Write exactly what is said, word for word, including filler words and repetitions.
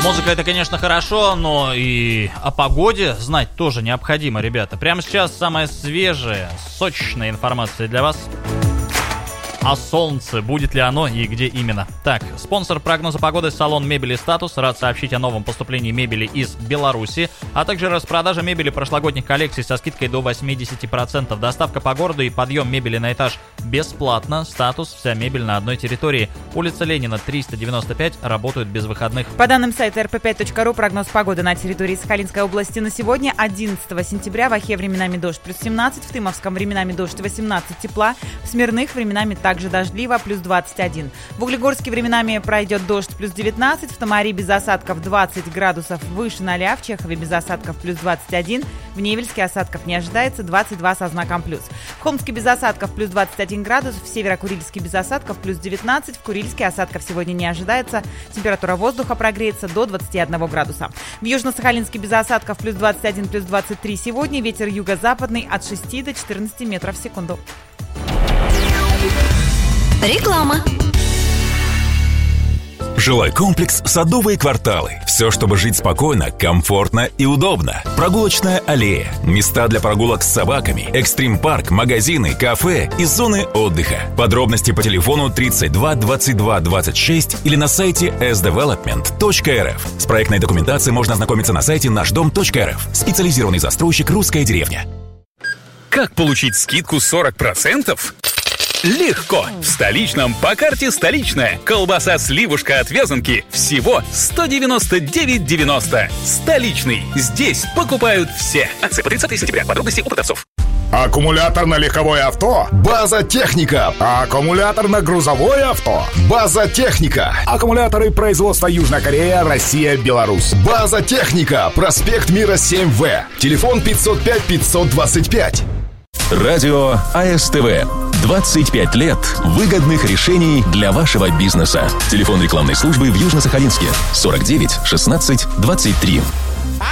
Музыка — это, конечно, хорошо, но и о погоде знать тоже необходимо, ребята. Прямо сейчас самая свежая, сочная информация для вас. О солнце, будет ли оно и где именно. Так, спонсор прогноза погоды — салон мебели «Статус». Рад сообщить о новом поступлении мебели из Беларуси, а также распродажа мебели прошлогодних коллекций со скидкой до восемьдесят процентов. Доставка по городу и подъем мебели на этаж бесплатно. «Статус» — вся мебель на одной территории. Улица Ленина, триста девяносто пять, работают без выходных. По данным сайта эр пэ пять точка ру, прогноз погоды на территории Сахалинской области на сегодня, одиннадцатого сентября. В Охе временами дождь плюс семнадцать, в Тымовском временами дождь восемнадцать тепла, в Смирных временами так также дождливо, плюс двадцать один. В Углегорске временами пройдет дождь, плюс девятнадцать. В Тамаре без осадков двадцать градусов выше ноля. В Чехове без осадков плюс двадцать один. В Невельске осадков не ожидается, двадцать два со знаком плюс. В Холмске без осадков плюс двадцать один градус. В Северо-Курильске без осадков плюс девятнадцать. В Курильске осадков сегодня не ожидается. Температура воздуха прогреется до двадцати одного градуса. В Южно-Сахалинске без осадков плюс двадцать один, плюс двадцать три сегодня. Ветер юго-западный от шести до четырнадцати метров в секунду. Реклама. Жилой комплекс «Садовые кварталы». Все, чтобы жить спокойно, комфортно и удобно. Прогулочная аллея, места для прогулок с собаками, экстрим-парк, магазины, кафе и зоны отдыха. Подробности по телефону тридцать два двадцать два двадцать шесть или на сайте эс девелопмент точка эр эф. С проектной документацией можно ознакомиться на сайте наш дом точка эр эф. Специализированный застройщик «Русская деревня». Как получить скидку сорок процентов? Легко! В Столичном по карте «Столичная». Колбаса сливушка от Вязанки всего сто девяносто девять девяносто. Столичный. Здесь покупают все. Акция по тридцатого сентября. Подробности у продавцов. Аккумуляторно-легковое авто? База Техника. Аккумуляторно-грузовое авто? База Техника. Аккумуляторы производства Южная Корея, Россия, Беларусь. База Техника. Проспект Мира семь вэ. Телефон пятьсот пять пятьсот двадцать пять. Радио а эс тэ вэ. двадцать пять лет выгодных решений для вашего бизнеса. Телефон рекламной службы в Южно-Сахалинске сорок девять шестнадцать двадцать три.